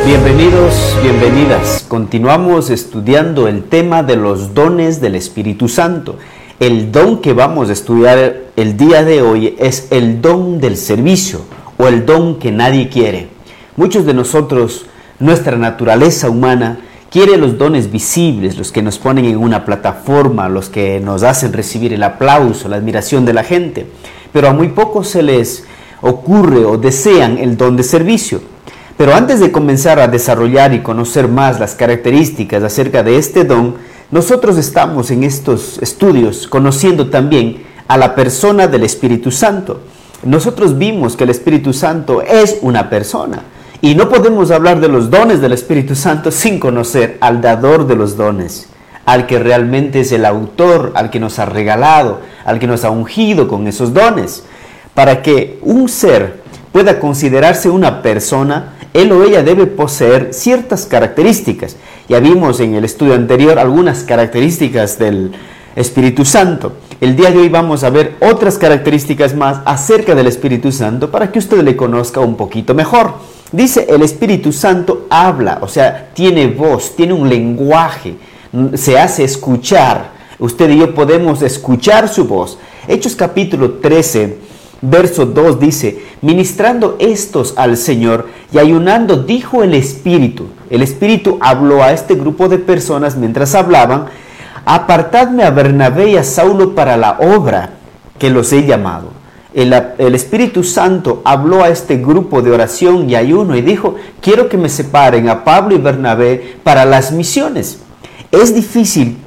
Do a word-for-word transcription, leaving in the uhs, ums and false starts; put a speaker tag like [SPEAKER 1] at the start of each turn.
[SPEAKER 1] Bienvenidos, bienvenidas. Continuamos estudiando el tema de los dones del Espíritu Santo. El don que vamos a estudiar el día de hoy es el don del servicio o el don que nadie quiere. Muchos de nosotros, nuestra naturaleza humana, quiere los dones visibles, los que nos ponen en una plataforma, los que nos hacen recibir el aplauso, la admiración de la gente. Pero a muy pocos se les ocurre o desean el don de servicio. Pero antes de comenzar a desarrollar y conocer más las características acerca de este don, nosotros estamos en estos estudios conociendo también a la persona del Espíritu Santo. Nosotros vimos que el Espíritu Santo es una persona y no podemos hablar de los dones del Espíritu Santo sin conocer al dador de los dones, al que realmente es el autor, al que nos ha regalado, al que nos ha ungido con esos dones. Para que un ser pueda considerarse una persona, él o ella debe poseer ciertas características. Ya vimos en el estudio anterior algunas características del Espíritu Santo. El día de hoy vamos a ver otras características más acerca del Espíritu Santo para que usted le conozca un poquito mejor. Dice, el Espíritu Santo habla, o sea, tiene voz, tiene un lenguaje, se hace escuchar. Usted y yo podemos escuchar su voz. Hechos capítulo trece. Verso dos dice, ministrando estos al Señor y ayunando, dijo el Espíritu. El Espíritu habló a este grupo de personas mientras hablaban, apartadme a Bernabé y a Saulo para la obra que los he llamado. El, el Espíritu Santo habló a este grupo de oración y ayuno y dijo, quiero que me separen a Pablo y Bernabé para las misiones. Es difícil